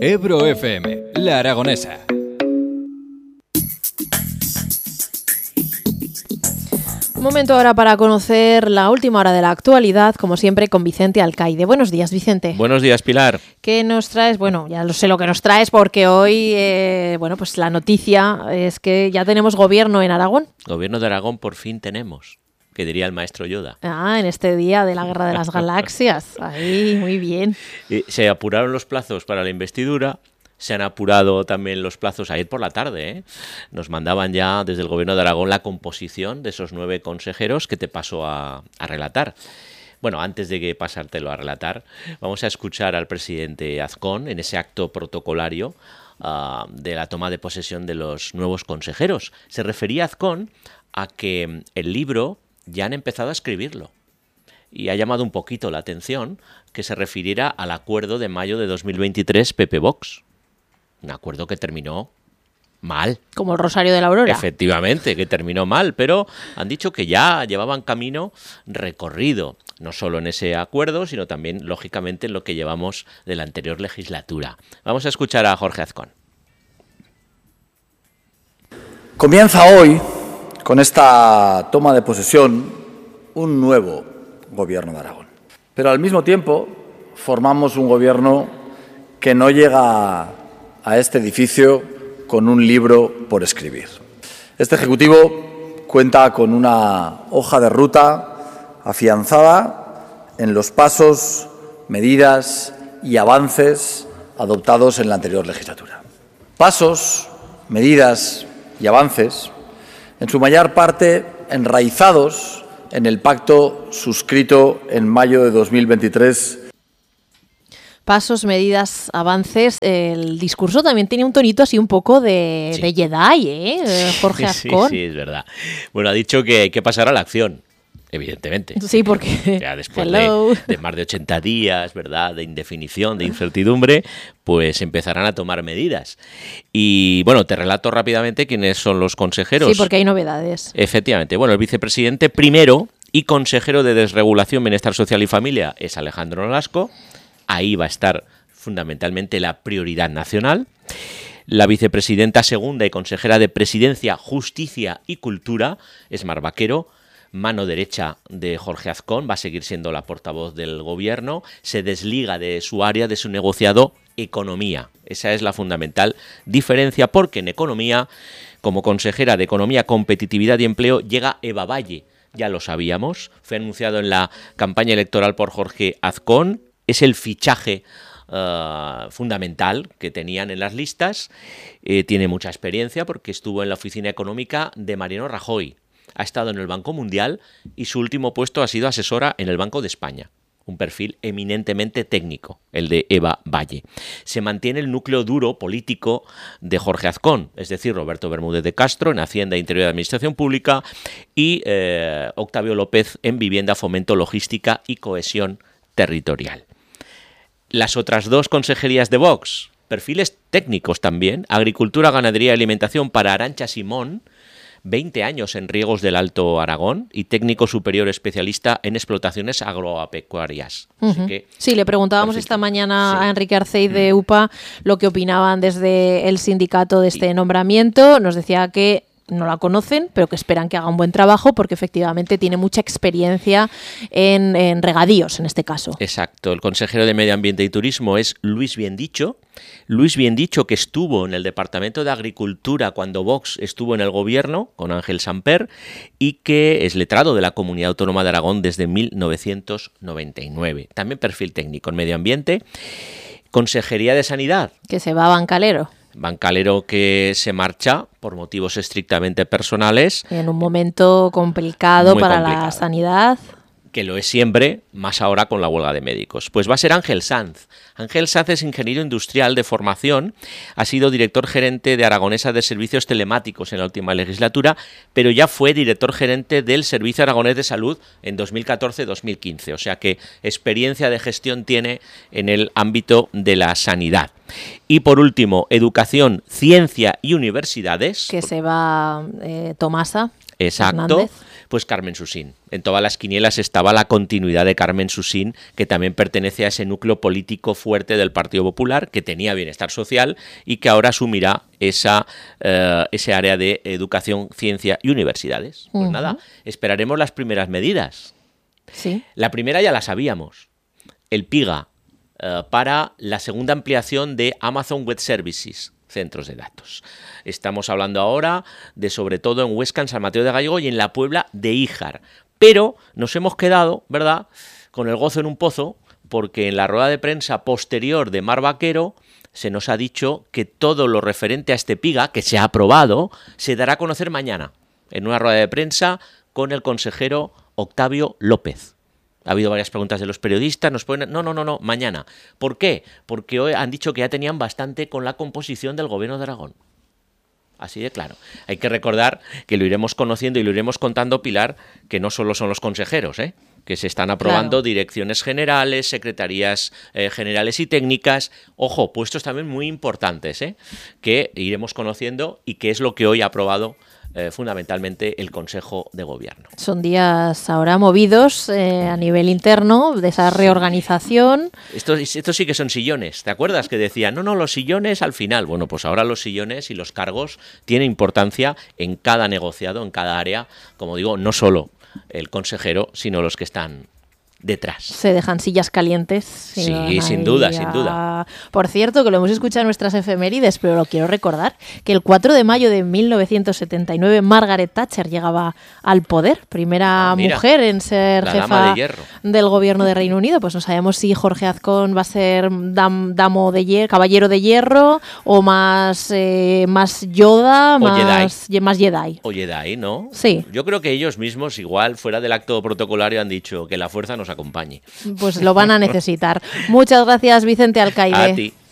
Ebro FM, La Aragonesa. Momento ahora para conocer la última hora de la actualidad, como siempre, con Vicente Alcaide. Buenos días, Vicente. Buenos días, Pilar. ¿Qué nos traes? Bueno, ya lo sé lo que nos traes porque hoy, pues la noticia es que ya tenemos gobierno en Aragón. Gobierno de Aragón por fin tenemos, que diría el maestro Yoda. En este día de la Guerra de las Galaxias. Ahí, muy bien. Se apuraron los plazos para la investidura. Se han apurado también los plazos ayer por la tarde, ¿eh? Nos mandaban ya desde el Gobierno de Aragón la composición de esos 9 consejeros que te paso a relatar. Bueno, antes de que pasártelo a relatar, vamos a escuchar al presidente Azcón en ese acto protocolario de la toma de posesión de los nuevos consejeros. Se refería Azcón a que el libro ya han empezado a escribirlo. Y ha llamado un poquito la atención que se refiriera al acuerdo de mayo de 2023 PP-Vox. Un acuerdo que terminó mal. Como el Rosario de la Aurora. Efectivamente, que terminó mal, pero han dicho que ya llevaban camino recorrido, no solo en ese acuerdo, sino también, lógicamente, en lo que llevamos de la anterior legislatura. Vamos a escuchar a Jorge Azcón. Comienza hoy, con esta toma de posesión, un nuevo Gobierno de Aragón. Pero al mismo tiempo formamos un Gobierno que no llega a este edificio con un libro por escribir. Este Ejecutivo cuenta con una hoja de ruta afianzada en los pasos, medidas y avances adoptados en la anterior legislatura. Pasos, medidas y avances, en su mayor parte enraizados en el pacto suscrito en mayo de 2023. Pasos, medidas, avances. El discurso también tiene un tonito así un poco de Jedi, Jorge Azcón. Sí, es verdad. Bueno, ha dicho que hay que pasar a la acción, evidentemente. Sí, porque ya después de más de 80 días, ¿verdad?, de indefinición, de incertidumbre, pues empezarán a tomar medidas. Y bueno, te relato rápidamente quiénes son los consejeros. Sí, porque hay novedades. Efectivamente. Bueno, el vicepresidente primero y consejero de Desregulación, Bienestar Social y Familia es Alejandro Nolasco. Ahí va a estar fundamentalmente la prioridad nacional. La vicepresidenta segunda y consejera de Presidencia, Justicia y Cultura es Mar Vaquero, mano derecha de Jorge Azcón, va a seguir siendo la portavoz del gobierno, se desliga de su área, de su negociado Economía. Esa es la fundamental diferencia, porque en Economía, como consejera de Economía, Competitividad y Empleo, llega Eva Valle. Ya lo sabíamos, fue anunciado en la campaña electoral por Jorge Azcón. Es el fichaje fundamental que tenían en las listas. Tiene mucha experiencia porque estuvo en la oficina económica de Mariano Rajoy. Ha estado en el Banco Mundial y su último puesto ha sido asesora en el Banco de España. Un perfil eminentemente técnico, el de Eva Valle. Se mantiene el núcleo duro político de Jorge Azcón, es decir, Roberto Bermúdez de Castro en Hacienda, Interior y Administración Pública y Octavio López en Vivienda, Fomento, Logística y Cohesión Territorial. Las otras 2 consejerías de Vox, perfiles técnicos también, Agricultura, Ganadería y Alimentación para Arantxa Simón, 20 años en riegos del Alto Aragón y técnico superior especialista en explotaciones agropecuarias. Así que, sí, le preguntábamos esta mañana a Enrique Arcey de UPA lo que opinaban desde el sindicato de este nombramiento. Nos decía que no la conocen, pero que esperan que haga un buen trabajo porque efectivamente tiene mucha experiencia en regadíos, en este caso. Exacto. El consejero de Medio Ambiente y Turismo es Luis Biendicho. Luis Biendicho, que estuvo en el Departamento de Agricultura cuando Vox estuvo en el gobierno con Ángel Samper y que es letrado de la Comunidad Autónoma de Aragón desde 1999. También perfil técnico en Medio Ambiente. Consejería de Sanidad. Que se va a Bancalero. Bancalero que se marcha por motivos estrictamente personales. En un momento complicado para la sanidad. Que lo es siempre, más ahora con la huelga de médicos. Pues va a ser Ángel Sanz. Ángel Sanz es ingeniero industrial de formación, ha sido director gerente de Aragonesa de Servicios Telemáticos en la última legislatura, pero ya fue director gerente del Servicio Aragonés de Salud en 2014-2015. O sea que experiencia de gestión tiene en el ámbito de la sanidad. Y por último, Educación, Ciencia y Universidades. Que se va Tomasa. Exacto. Hernández. Pues Carmen Susín. En todas las quinielas estaba la continuidad de Carmen Susín, que también pertenece a ese núcleo político fuerte del Partido Popular, que tenía bienestar social y que ahora asumirá ese área de educación, ciencia y universidades. Pues nada, esperaremos las primeras medidas. Sí. La primera ya la sabíamos, el PIGA, para la segunda ampliación de Amazon Web Services, centros de datos. Estamos hablando ahora de, sobre todo, en Huesca, en San Mateo de Gallego y en la Puebla de Híjar. Pero nos hemos quedado, ¿verdad?, con el gozo en un pozo, porque en la rueda de prensa posterior de Mar Vaquero se nos ha dicho que todo lo referente a este PIGA, que se ha aprobado, se dará a conocer mañana, en una rueda de prensa con el consejero Octavio López. Ha habido varias preguntas de los periodistas, nos ponen, no, mañana. ¿Por qué? Porque hoy han dicho que ya tenían bastante con la composición del gobierno de Aragón. Así de claro. Hay que recordar que lo iremos conociendo y lo iremos contando, Pilar, que no solo son los consejeros, que se están aprobando direcciones generales, secretarías generales y técnicas. Ojo, puestos también muy importantes, que iremos conociendo y que es lo que hoy ha aprobado fundamentalmente el Consejo de Gobierno. Son días ahora movidos a nivel interno de esa reorganización. Estos sí que son sillones. ¿Te acuerdas que decían, no, los sillones al final? Bueno, pues ahora los sillones y los cargos tienen importancia en cada negociado, en cada área. Como digo, no solo el consejero, sino los que están detrás. Se dejan sillas calientes. Sí, sin duda. Por cierto, que lo hemos escuchado en nuestras efemérides, pero lo quiero recordar, que el 4 de mayo de 1979 Margaret Thatcher llegaba al poder, primera mujer en ser jefa del gobierno de Reino Unido. Pues no sabemos si Jorge Azcón va a ser caballero de hierro o más Yoda, más Jedi. O Jedi, ¿no? Sí. Yo creo que ellos mismos, igual, fuera del acto protocolario, han dicho que la fuerza nos acompañe. Pues lo van a necesitar. Muchas gracias, Vicente Alcaide. A ti.